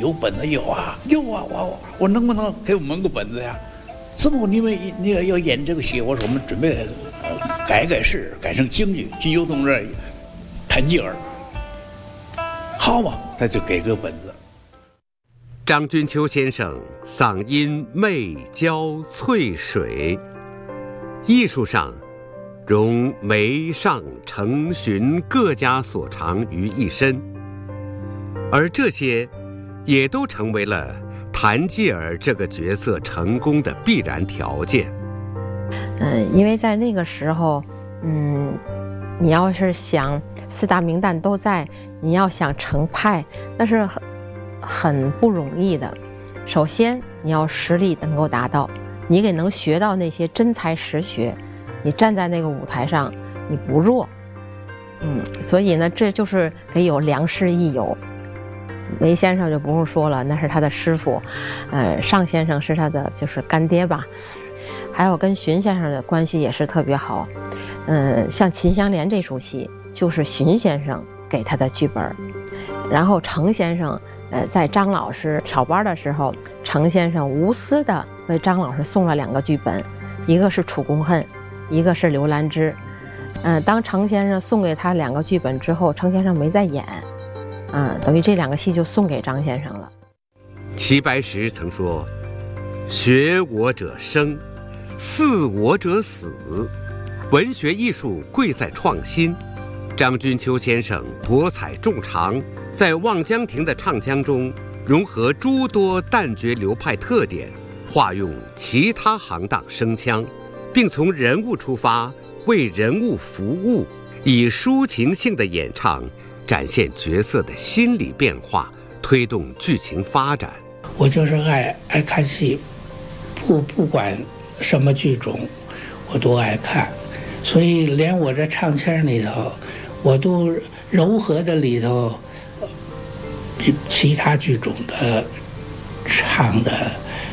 有本子有啊，我能不能给我们个本子呀？这么你要演这个戏，我说我们准备改式，改成京剧，军友同志弹劲儿，好嘛，他就给个本子。 张君秋先生嗓音媚娇翠水，艺术上融梅上承荀各家所长于一身，而这些也都成为了谭继儿这个角色成功的必然条件。 因为在那个时候，你要是想四大名旦都在，你要想成派，那是很不容易的。首先你要实力能够达到，你也能学到那些真才实学，你站在那个舞台上你不弱。所以呢，这就是得有良师益友。梅先生就不用说了，那是他的师傅，尚先生是他的就是干爹吧，还有跟荀先生的关系也是特别好。像《秦香莲》这出戏就是荀先生给他的剧本，然后程先生在张老师挑班的时候，程先生无私的为张老师送了2个剧本，一个是《楚公恨》，一个是《刘兰芝》。当程先生送给他2个剧本之后，程先生没再演，等于这2个戏就送给张先生了。 齐白石曾说：“学我者生，似我者死。”文学艺术贵在创新。张君秋先生博采众长，在《望江亭》的唱腔中融合诸多旦角流派特点，化用其他行当声腔，并从人物出发，为人物服务，以抒情性的演唱展现角色的心理变化，推动剧情发展。 我就是爱看戏，不管什么剧种我都爱看，所以连我这唱腔里头我都糅合的里头比其他剧种的唱的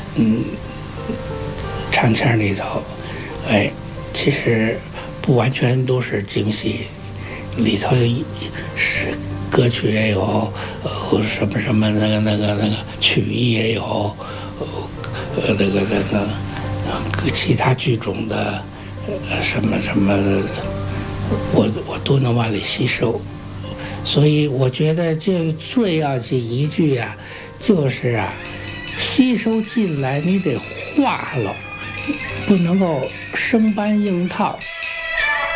唱腔里头，其实不完全都是京戏，里头是歌曲也有，什么那个曲艺也有，那个其他剧种的什么的，我都能往里吸收。所以我觉得这最要紧一句啊，就是吸收进来你得化了，不能够生搬硬套。